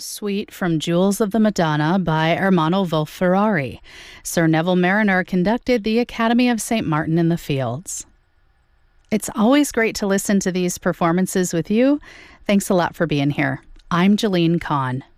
suite from Jewels of the Madonna by Ermanno Wolf-Ferrari. Sir Neville Marriner conducted the Academy of St. Martin in the Fields. It's always great to listen to these performances with you. Thanks a lot for being here. I'm Jalene Kahn.